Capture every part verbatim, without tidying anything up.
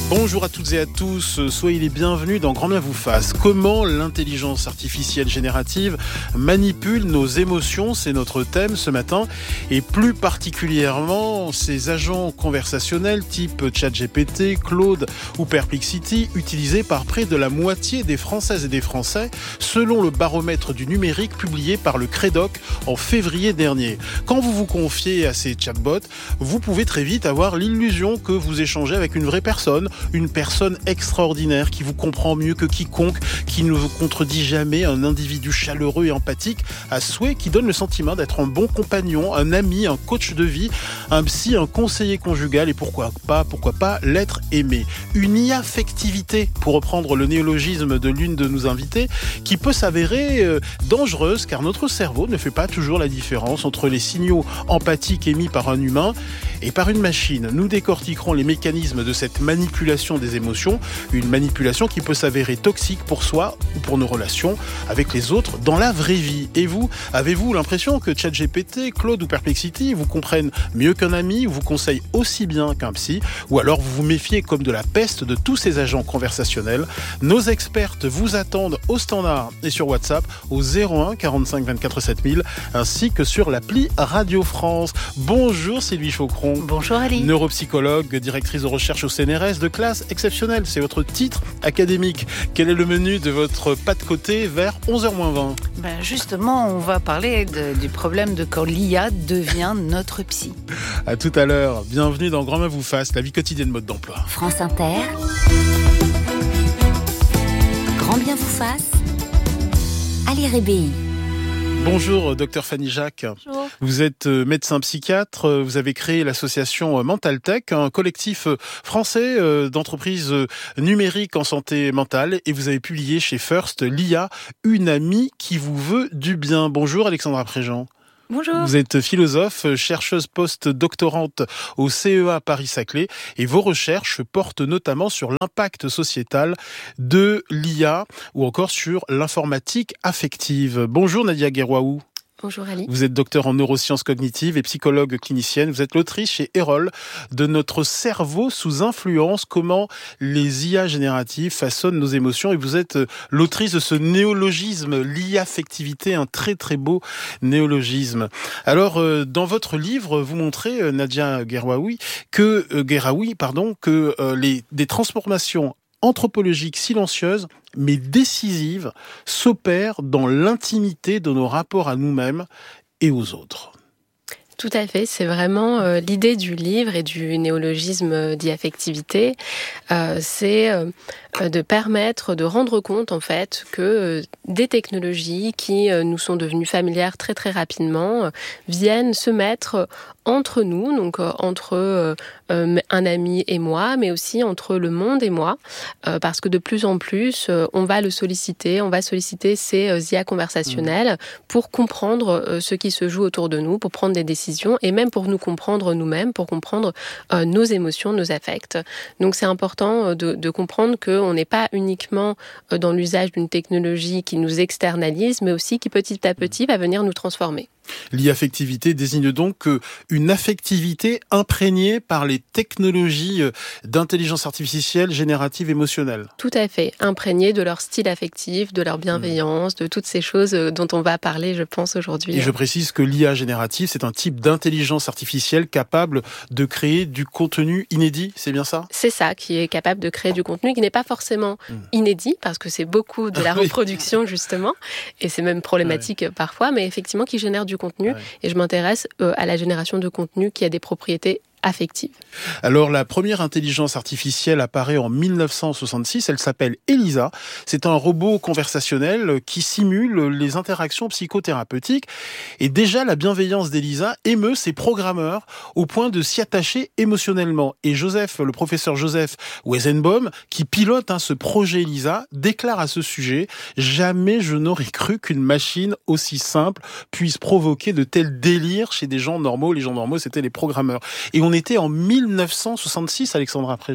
Bonjour à toutes et à tous, soyez les bienvenus dans Grand Bien vous fasse. Comment l'intelligence artificielle générative manipule nos émotions, c'est notre thème ce matin, et plus particulièrement ces agents conversationnels type ChatGPT, Claude ou Perplexity, utilisés par près de la moitié des Françaises et des Français, selon le baromètre du numérique publié par le Crédoc en février dernier. Quand vous vous confiez à ces chatbots, vous pouvez très vite avoir l'illusion que vous échangez avec une vraie personne, une personne extraordinaire qui vous comprend mieux que quiconque, qui ne vous contredit jamais, un individu chaleureux et empathique à souhait, qui donne le sentiment d'être un bon compagnon, un ami, un coach de vie, un psy, un conseiller conjugal et pourquoi pas, pourquoi pas l'être aimé. Une affectivité, pour reprendre le néologisme de l'une de nos invitées, qui peut s'avérer euh, dangereuse car notre cerveau ne fait pas toujours la différence entre les signaux empathiques émis par un humain et par une machine. Nous décortiquerons les mécanismes de cette manipulation des émotions, une manipulation qui peut s'avérer toxique pour soi ou pour nos relations avec les autres dans la vraie vie. Et vous, avez-vous l'impression que ChatGPT, Claude ou Perplexity vous comprennent mieux qu'un ami ou vous conseillent aussi bien qu'un psy, ou alors vous vous méfiez comme de la peste de tous ces agents conversationnels? Nos expertes vous attendent au standard et sur WhatsApp au zéro un quarante-cinq vingt-quatre sept mille ainsi que sur l'appli Radio France. Bonjour Sylvie Chaucron. Bonjour Ali. Neuropsychologue, directrice de recherche au C N R S, de classe exceptionnelle, c'est votre titre académique. Quel est le menu de votre pas de côté vers onze heures moins vingt? Ben justement, on va parler de, du problème de quand l'I A devient notre psy. À tout à l'heure. Bienvenue dans Grand Bien vous fasse, la vie quotidienne mode d'emploi. France Inter. Grand Bien vous fasse. Ali Rébéi. Bonjour, docteur Fanny Jacques. Bonjour. Vous êtes médecin psychiatre. Vous avez créé l'association Mental Tech, un collectif français d'entreprises numériques en santé mentale. Et vous avez publié chez First l'I A, une amie qui vous veut du bien. Bonjour, Alexandra Préjean. Bonjour. Vous êtes philosophe, chercheuse post-doctorante au C E A Paris-Saclay et vos recherches portent notamment sur l'impact sociétal de l'I A ou encore sur l'informatique affective. Bonjour Nadia Guerwaou. Bonjour Ali. Vous êtes docteur en neurosciences cognitives et psychologue clinicienne. Vous êtes l'autrice chez Erol de Notre cerveau sous influence, comment les I A génératives façonnent nos émotions. Et vous êtes l'autrice de ce néologisme, l'I A affectivité, un très très beau néologisme. Alors, dans votre livre, vous montrez, Nadia Guerwaoui, que, euh, Guerwaoui, pardon, que euh, les, des transformations anthropologiques silencieuses mais décisives s'opèrent dans l'intimité de nos rapports à nous-mêmes et aux autres. Tout à fait, c'est vraiment euh, l'idée du livre et du néologisme d'affectivité, euh, c'est euh, de permettre de rendre compte en fait que euh, des technologies qui euh, nous sont devenues familières très très rapidement euh, viennent se mettre entre nous, donc euh, entre euh, euh, un ami et moi, mais aussi entre le monde et moi, euh, parce que de plus en plus, euh, on va le solliciter, on va solliciter ces euh, I A conversationnelles pour comprendre euh, ce qui se joue autour de nous, pour prendre des décisions et même pour nous comprendre nous-mêmes, pour comprendre euh, nos émotions, nos affects. Donc c'est important de, de comprendre qu'on n'est pas uniquement dans l'usage d'une technologie qui nous externalise, mais aussi qui petit à petit va venir nous transformer. L'I A affectivité désigne donc une affectivité imprégnée par les technologies d'intelligence artificielle générative émotionnelle. Tout à fait, imprégnée de leur style affectif, de leur bienveillance, mmh. de toutes ces choses dont on va parler, je pense, aujourd'hui. Et je précise que l'I A générative, c'est un type d'intelligence artificielle capable de créer du contenu inédit, c'est bien ça? C'est ça, qui est capable de créer du contenu qui n'est pas forcément mmh. inédit, parce que c'est beaucoup de la reproduction, justement, et c'est même problématique ouais. parfois, mais effectivement qui génère du contenu, ouais. et je m'intéresse euh, à la génération de contenu qui a des propriétés affective. Alors la première intelligence artificielle apparaît en mille neuf cent soixante-six, elle s'appelle Elisa. C'est un robot conversationnel qui simule les interactions psychothérapeutiques et déjà la bienveillance d'Elisa émeut ses programmeurs au point de s'y attacher émotionnellement. Et Joseph, le professeur Joseph Weizenbaum, qui pilote hein, ce projet Elisa, déclare à ce sujet « Jamais je n'aurais cru qu'une machine aussi simple puisse provoquer de tels délires chez des gens normaux. » Les gens normaux, c'était les programmeurs. Et on était en mille neuf cent soixante-six, Alexandra Préjean.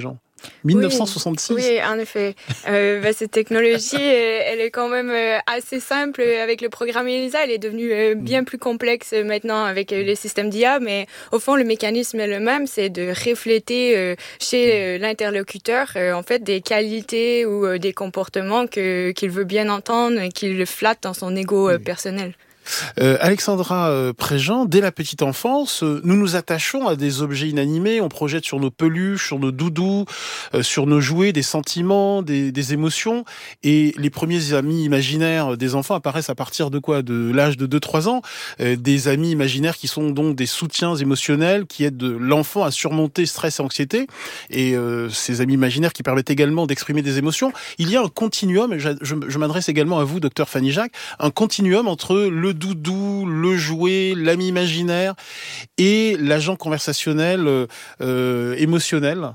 mille neuf cent soixante-six. Oui, oui, en effet. Euh, bah, cette technologie, elle est quand même assez simple avec le programme ELISA. Elle est devenue bien plus complexe maintenant avec les systèmes d'I A, mais au fond, le mécanisme est le même, c'est de refléter chez l'interlocuteur en fait des qualités ou des comportements que, qu'il veut bien entendre, qu'il flatte dans son ego oui. personnel. Euh, Alexandra euh, Préjean, dès la petite enfance, euh, nous nous attachons à des objets inanimés, on projette sur nos peluches, sur nos doudous, euh, sur nos jouets, des sentiments, des, des émotions, et les premiers amis imaginaires des enfants apparaissent à partir de quoi ? De l'âge de deux trois ans, euh, des amis imaginaires qui sont donc des soutiens émotionnels, qui aident l'enfant à surmonter stress et anxiété, et euh, ces amis imaginaires qui permettent également d'exprimer des émotions. Il y a un continuum, et je, je, je m'adresse également à vous, docteur Fanny Jacques, un continuum entre le doudou, le jouet, l'ami imaginaire et l'agent conversationnel euh, émotionnel.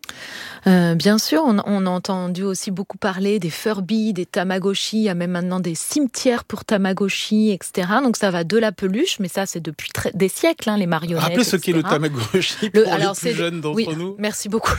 Euh, bien sûr, on, on a entendu aussi beaucoup parler des Furby, des Tamagotchi, il y a même maintenant des cimetières pour Tamagotchi, et cetera. Donc ça va de la peluche, mais ça c'est depuis très, des siècles, hein, les marionnettes. Rappelez ce et cetera. qu'est le Tamagotchi le, pour alors, les plus jeunes d'entre oui, nous. Merci beaucoup.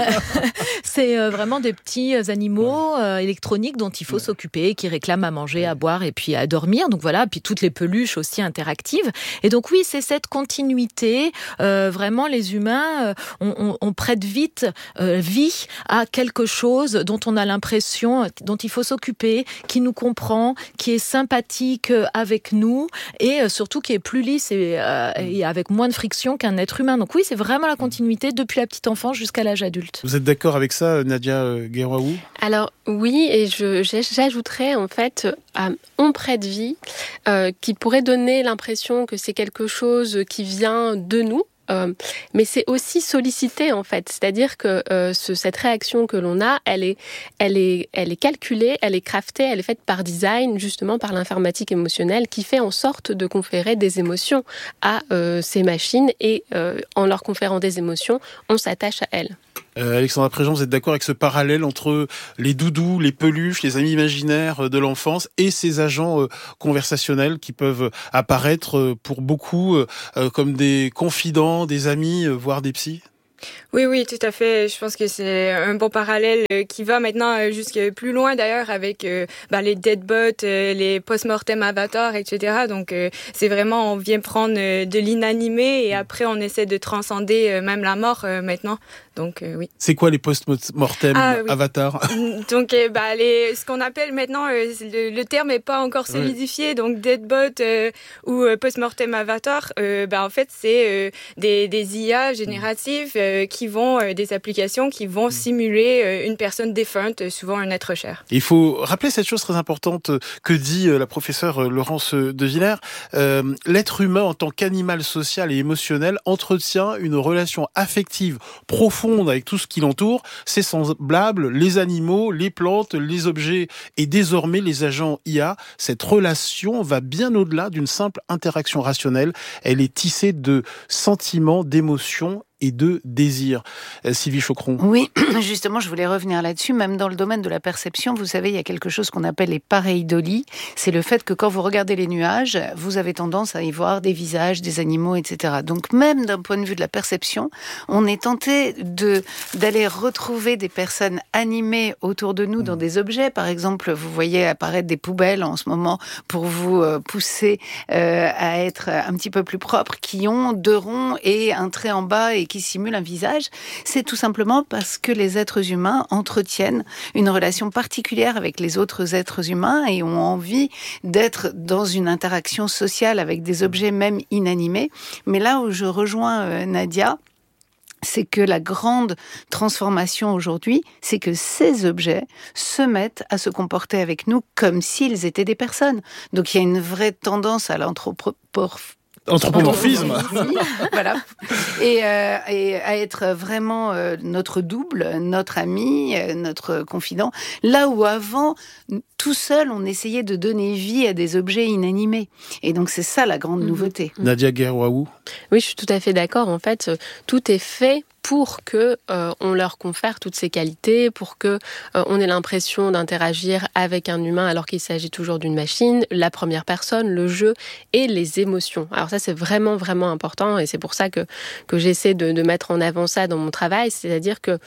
C'est euh, vraiment des petits animaux euh, électroniques dont il faut ouais. s'occuper, qui réclament à manger, à boire et puis à dormir. Donc voilà, puis toutes les peluches aussi interactives. Et donc oui, c'est cette continuité. Euh, vraiment, les humains, euh, on, on, on prête vite euh, vie à quelque chose dont on a l'impression, dont il faut s'occuper, qui nous comprend, qui est sympathique avec nous et surtout qui est plus lisse et, euh, et avec moins de friction qu'un être humain. Donc oui, c'est vraiment la continuité depuis la petite enfance jusqu'à l'âge adulte. Vous êtes d'accord avec ça, Nadia Guerwaou ? Alors oui, et je, j'ajouterais en fait, euh, on prête vie, euh, qui pourrait donner l'impression que c'est quelque chose qui vient de nous. Euh, mais c'est aussi sollicité en fait, c'est-à-dire que euh, ce, cette réaction que l'on a, elle est, elle est, elle est calculée, elle est craftée, elle est faite par design, justement par l'informatique émotionnelle, qui fait en sorte de conférer des émotions à euh, ces machines et euh, en leur conférant des émotions, on s'attache à elles. Euh, Alexandra Préjean, vous êtes d'accord avec ce parallèle entre les doudous, les peluches, les amis imaginaires de l'enfance et ces agents euh, conversationnels qui peuvent apparaître euh, pour beaucoup euh, comme des confidents, des amis, euh, voire des psys ? Oui, oui, tout à fait. Je pense que c'est un bon parallèle qui va maintenant jusque plus loin d'ailleurs avec euh, bah, les deadbots, euh, les post-mortem avatars, et cetera. Donc euh, c'est vraiment, on vient prendre euh, de l'inanimé et après on essaie de transcender euh, même la mort euh, maintenant. Donc euh, oui. C'est quoi les post-mortem ah, oui. avatars ? Donc euh, bah, les, ce qu'on appelle maintenant, euh, le, le terme n'est pas encore solidifié, oui. Donc deadbot euh, ou euh, post-mortem avatar, euh, bah, en fait c'est euh, des, des I A génératives euh, qui vont, euh, des applications qui vont simuler euh, une personne défunte, souvent un être cher. Il faut rappeler cette chose très importante que dit euh, la professeure euh, Laurence De Villers. Euh, l'être humain en tant qu'animal social et émotionnel entretient une relation affective profonde avec tout ce qui l'entoure, ses semblables, les animaux, les plantes, les objets et désormais les agents I A. Cette relation va bien au-delà d'une simple interaction rationnelle. Elle est tissée de sentiments, d'émotions et de désir. Euh, Sylvie Choqueron. Oui, justement, je voulais revenir là-dessus. Même dans le domaine de la perception, vous savez, il y a quelque chose qu'on appelle les pareidolies. C'est le fait que quand vous regardez les nuages, vous avez tendance à y voir des visages, des animaux, et cetera. Donc même d'un point de vue de la perception, on est tenté de, d'aller retrouver des personnes animées autour de nous dans des objets. Par exemple, vous voyez apparaître des poubelles en ce moment pour vous euh, pousser euh, à être un petit peu plus propre, qui ont deux ronds et un trait en bas et qui simule un visage, c'est tout simplement parce que les êtres humains entretiennent une relation particulière avec les autres êtres humains et ont envie d'être dans une interaction sociale avec des objets même inanimés. Mais là où je rejoins euh, Nadia, c'est que la grande transformation aujourd'hui, c'est que ces objets se mettent à se comporter avec nous comme s'ils étaient des personnes. Donc il y a une vraie tendance à l'anthropomorphisme. Anthropomorphisme. Voilà. Et, euh, et à être vraiment euh, notre double, notre ami, euh, notre confident. Là où avant, tout seul, on essayait de donner vie à des objets inanimés. Et donc, c'est ça la grande mmh. nouveauté. Nadia Guerwaou. Oui, je suis tout à fait d'accord. En fait, tout est fait pour que euh, on leur confère toutes ces qualités, pour que euh, on ait l'impression d'interagir avec un humain alors qu'il s'agit toujours d'une machine, la première personne, le jeu et les émotions. Alors ça, c'est vraiment, vraiment important et c'est pour ça que, que j'essaie de, de mettre en avant ça dans mon travail, c'est-à-dire que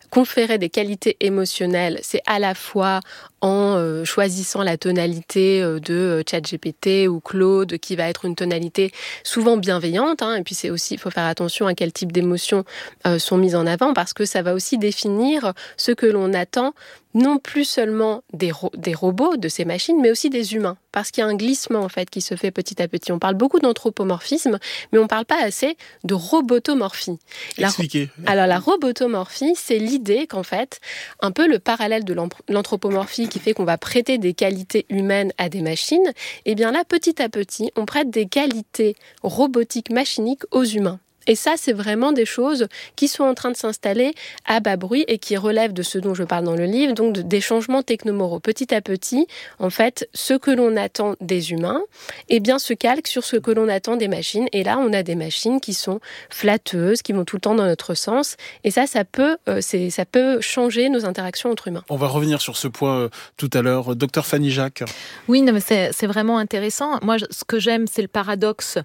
conférer des qualités émotionnelles, c'est à la fois en euh, choisissant la tonalité euh, de euh, ChatGPT ou Claude, qui va être une tonalité souvent bienveillante, hein, et puis c'est aussi, il faut faire attention à quel type d'émotions euh, sont mises en avant, parce que ça va aussi définir ce que l'on attend, non plus seulement des, ro- des robots, de ces machines, mais aussi des humains, parce qu'il y a un glissement en fait qui se fait petit à petit. On parle beaucoup d'anthropomorphisme, mais on ne parle pas assez de robotomorphie. La, Expliquez. alors la robotomorphie, c'est l'idée qu'en fait, un peu le parallèle de l'anthropomorphie qui fait qu'on va prêter des qualités humaines à des machines, et bien là, petit à petit, on prête des qualités robotiques, machiniques aux humains. Et ça, c'est vraiment des choses qui sont en train de s'installer à bas bruit et qui relèvent de ce dont je parle dans le livre, donc de, des changements technomoraux. Petit à petit, en fait, ce que l'on attend des humains, eh bien, se calque sur ce que l'on attend des machines. Et là, on a des machines qui sont flatteuses, qui vont tout le temps dans notre sens. Et ça, ça peut, euh, c'est, ça peut changer nos interactions entre humains. On va revenir sur ce point euh, tout à l'heure. Docteur Fanny Jacques. Oui, non, mais c'est, c'est vraiment intéressant. Moi, ce que j'aime, c'est le paradoxe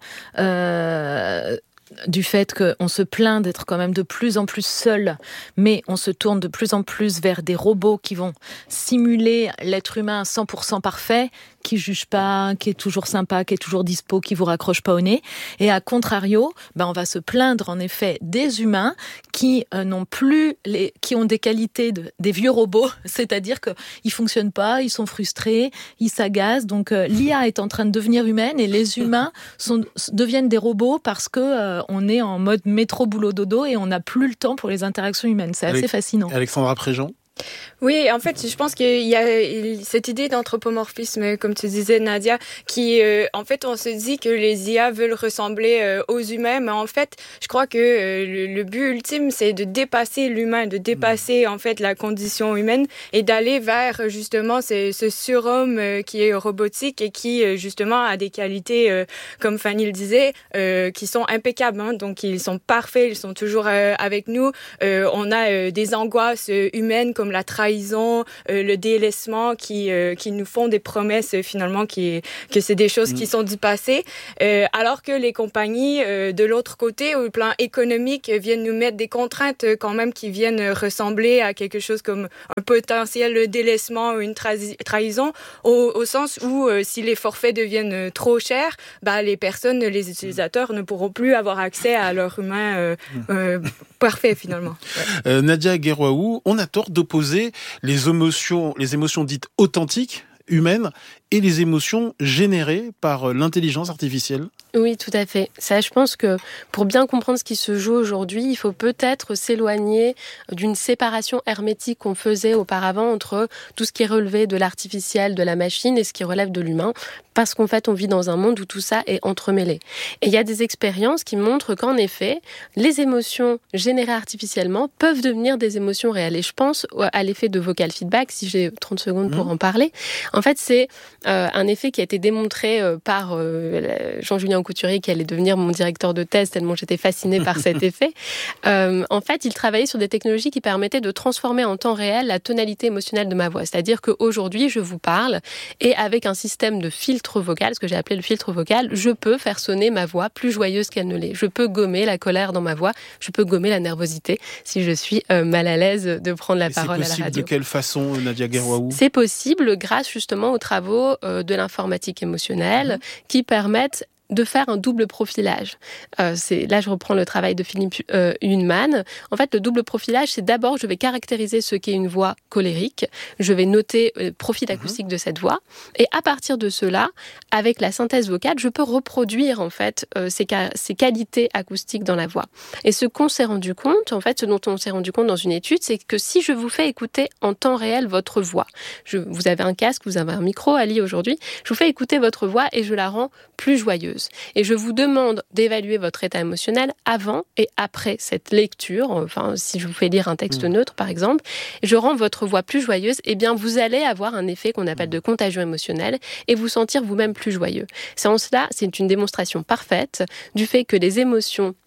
euh, du fait qu'on se plaint d'être quand même de plus en plus seul, mais on se tourne de plus en plus vers des robots qui vont simuler l'être humain à cent pour cent parfait, qui juge pas, qui est toujours sympa, qui est toujours dispo, qui vous raccroche pas au nez. Et à contrario, ben on va se plaindre en effet des humains qui euh, n'ont plus les, qui ont des qualités de, des vieux robots, c'est-à-dire que ils fonctionnent pas, ils sont frustrés, ils s'agacent. Donc euh, l'I A est en train de devenir humaine et les humains sont, deviennent des robots parce que euh, on est en mode métro boulot dodo et on n'a plus le temps pour les interactions humaines. C'est assez Avec, fascinant. Alexandra Préjean. Oui, en fait, je pense qu'il y a cette idée d'anthropomorphisme, comme tu disais, Nadia, qui, euh, en fait, on se dit que les I A veulent ressembler euh, aux humains, mais en fait, je crois que euh, le, le but ultime, c'est de dépasser l'humain, de dépasser, en fait, la condition humaine et d'aller vers, justement, ce, ce surhomme euh, qui est robotique et qui, euh, justement, a des qualités, euh, comme Fanny le disait, euh, qui sont impeccables. Hein, donc, ils sont parfaits, ils sont toujours euh, avec nous. Euh, on a euh, des angoisses euh, humaines, comme la trahison, euh, le délaissement, qui euh, qui nous font des promesses euh, finalement qui que c'est des choses mmh. qui sont du passé, euh, alors que les compagnies euh, de l'autre côté, au plan économique, viennent nous mettre des contraintes euh, quand même qui viennent ressembler à quelque chose comme un potentiel délaissement ou une tra- trahison, au, au sens où euh, si les forfaits deviennent trop chers, bah les personnes, les utilisateurs ne pourront plus avoir accès à leur humain euh, euh, parfait finalement. Ouais. Euh, Nadia Guerwaou, on a tort d'opposer les émotions, les émotions dites authentiques, humaines, et les émotions générées par l'intelligence artificielle. Oui, tout à fait. Ça, je pense que pour bien comprendre ce qui se joue aujourd'hui, il faut peut-être s'éloigner d'une séparation hermétique qu'on faisait auparavant entre tout ce qui est relevé de l'artificiel, de la machine, et ce qui relève de l'humain, parce qu'en fait, on vit dans un monde où tout ça est entremêlé. Et il y a des expériences qui montrent qu'en effet, les émotions générées artificiellement peuvent devenir des émotions réelles. Et je pense à l'effet de vocal feedback, si j'ai trente secondes pour mmh. en parler. En fait, c'est euh, un effet qui a été démontré euh, par euh, Jean-Julien Couturier, qui allait devenir mon directeur de thèse, tellement j'étais fascinée par cet effet. Euh, en fait, il travaillait sur des technologies qui permettaient de transformer en temps réel la tonalité émotionnelle de ma voix. C'est-à-dire qu'aujourd'hui, je vous parle et avec un système de filtre vocal, ce que j'ai appelé le filtre vocal, je peux faire sonner ma voix plus joyeuse qu'elle ne l'est. Je peux gommer la colère dans ma voix, je peux gommer la nervosité si je suis euh, mal à l'aise de prendre la et parole à la radio. C'est possible de quelle façon, Nadia Guerwaou ? C'est possible grâce justement aux travaux euh, de l'informatique émotionnelle mmh. qui permettent de faire un double profilage. Euh, c'est, là, je reprends le travail de Philippe euh, Hunman. En fait, le double profilage, c'est d'abord, je vais caractériser ce qu'est une voix colérique. Je vais noter le profil acoustique mmh. de cette voix. Et à partir de cela, avec la synthèse vocale, je peux reproduire, en fait, euh, ces, ces qualités acoustiques dans la voix. Et ce qu'on s'est rendu compte, en fait, ce dont on s'est rendu compte dans une étude, c'est que si je vous fais écouter en temps réel votre voix, je, vous avez un casque, vous avez un micro, Ali, aujourd'hui, je vous fais écouter votre voix et je la rends plus joyeuse. Et je vous demande d'évaluer votre état émotionnel avant et après cette lecture. Enfin, si je vous fais lire un texte mmh. neutre, par exemple, et je rends votre voix plus joyeuse, eh bien, vous allez avoir un effet qu'on appelle de contagion émotionnelle et vous sentir vous-même plus joyeux. C'est en cela, c'est une démonstration parfaite du fait que les émotions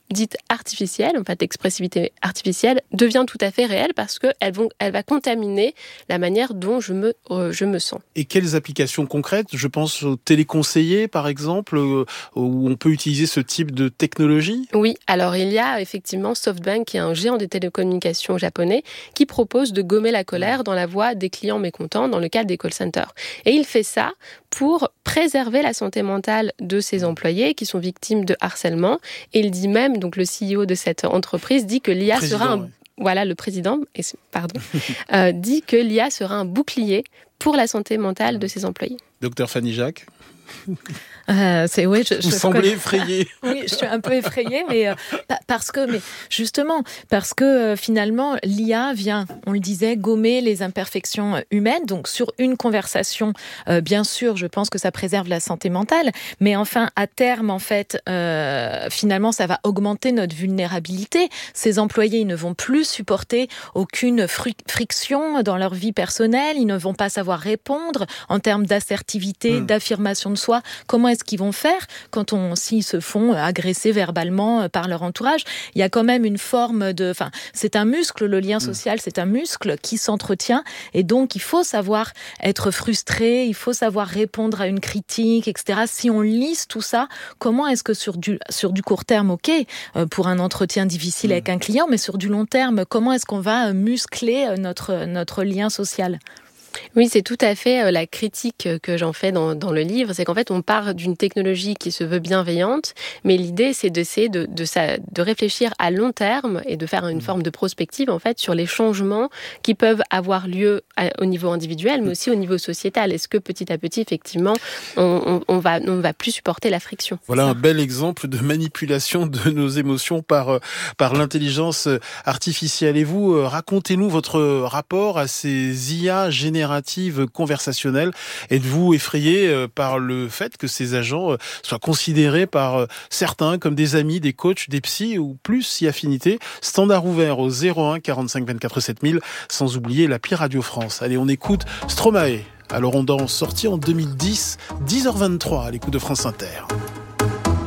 dite artificielle, en fait, expressivité artificielle, devient tout à fait réelle parce qu'elle elle va contaminer la manière dont je me, euh, je me sens. Et quelles applications concrètes ? Je pense aux téléconseillers, par exemple, euh, où on peut utiliser ce type de technologie ? Oui, alors il y a effectivement SoftBank, qui est un géant des télécommunications japonais, qui propose de gommer la colère dans la voix des clients mécontents dans le cadre des call centers. Et il fait ça pour préserver la santé mentale de ses employés qui sont victimes de harcèlement. Et il dit même, donc le C E O de cette entreprise dit que l'I A Président, sera un... ouais. Voilà, le président, pardon, euh, dit que l'I A sera un bouclier pour la santé mentale de ses employés. Docteur Fanny Jacques ? Euh, c'est oui, je, Vous je semblez connais... effrayée. Oui, je suis un peu effrayée, mais euh, parce que, mais justement, parce que euh, finalement, l'I A vient, on le disait, gommer les imperfections humaines. Donc, sur une conversation, euh, bien sûr, je pense que ça préserve la santé mentale, mais enfin, à terme, en fait, euh, finalement, ça va augmenter notre vulnérabilité. Ces employés, ils ne vont plus supporter aucune fri- friction dans leur vie personnelle. Ils ne vont pas savoir répondre en termes d'assertivité, mmh. d'affirmation de soi. Comment est-ce qu'ils vont faire quand on, s'ils se font agresser verbalement par leur entourage? Il y a quand même une forme de, enfin, c'est un muscle, le lien social, c'est un muscle qui s'entretient, et donc il faut savoir être frustré, il faut savoir répondre à une critique, et cetera. Si on lisse tout ça, comment est-ce que sur du, sur du court terme, ok, pour un entretien difficile avec un client, mais sur du long terme, comment est-ce qu'on va muscler notre, notre lien social? Oui, c'est tout à fait la critique que j'en fais dans, dans le livre, c'est qu'en fait on part d'une technologie qui se veut bienveillante, mais l'idée c'est d'essayer de, de, de, de réfléchir à long terme et de faire une forme de prospective en fait sur les changements qui peuvent avoir lieu à, au niveau individuel, mais aussi au niveau sociétal. Est-ce que petit à petit, effectivement, on, on, on va, on va plus supporter la friction? Voilà un bel exemple de manipulation de nos émotions par, par l'intelligence artificielle. Et vous, racontez-nous votre rapport à ces I A génératives conversationnelles. Êtes-vous effrayé par le fait que ces agents soient considérés par certains comme des amis, des coachs, des psys ou plus si affinité? Standard ouvert au zéro un quarante-cinq vingt-quatre sept mille, sans oublier l'appli Radio France. Allez, on écoute Stromae. Alors on danse, sorti en deux mille dix, dix heures vingt-trois à l'écoute de France Inter.